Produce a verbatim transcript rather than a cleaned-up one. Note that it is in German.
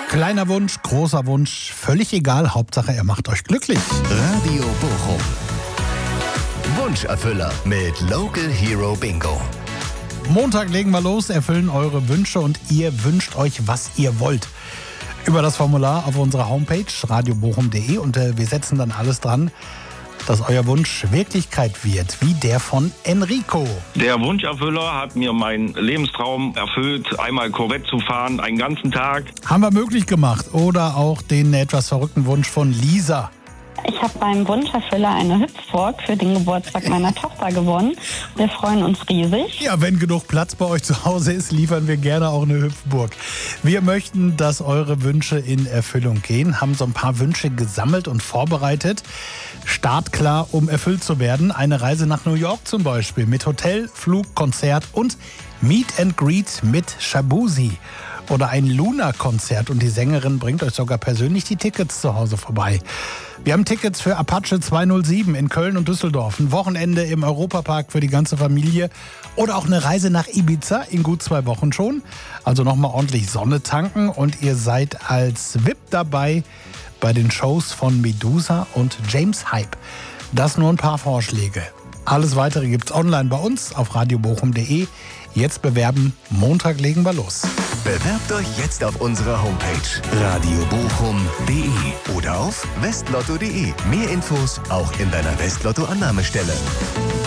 Kleiner Wunsch, großer Wunsch, völlig egal, Hauptsache er macht euch glücklich. Radio Bochum. Wunscherfüller mit Local Hero Bingo. Montag legen wir los, erfüllen eure Wünsche und ihr wünscht euch, was ihr wollt. Über das Formular auf unserer Homepage radio bochum punkt de und äh, wir setzen dann alles dran, dass euer Wunsch Wirklichkeit wird, wie der von Enrico. Der Wunscherfüller hat mir meinen Lebenstraum erfüllt, einmal Corvette zu fahren, einen ganzen Tag. Haben wir möglich gemacht. Oder auch den etwas verrückten Wunsch von Lisa. Ich habe beim Wunscherfüller eine Hüpfburg für den Geburtstag meiner Tochter gewonnen. Wir freuen uns riesig. Ja, wenn genug Platz bei euch zu Hause ist, liefern wir gerne auch eine Hüpfburg. Wir möchten, dass eure Wünsche in Erfüllung gehen, haben so ein paar Wünsche gesammelt und vorbereitet. Startklar, um erfüllt zu werden. Eine Reise nach New York zum Beispiel mit Hotel, Flug, Konzert und Meet and Greet mit Shabuzi. Oder ein Luna-Konzert und die Sängerin bringt euch sogar persönlich die Tickets zu Hause vorbei. Wir haben Tickets für Apache zweihundertsieben in Köln und Düsseldorf, ein Wochenende im Europapark für die ganze Familie oder auch eine Reise nach Ibiza in gut zwei Wochen schon. Also nochmal ordentlich Sonne tanken und ihr seid als V I P dabei bei den Shows von Medusa und James Hype. Das nur ein paar Vorschläge. Alles Weitere gibt's online bei uns auf radio bochum punkt de. Jetzt bewerben, Montag legen wir los. Bewerbt euch jetzt auf unserer Homepage radio bochum punkt de oder auf westlotto punkt de. Mehr Infos auch in deiner Westlotto-Annahmestelle.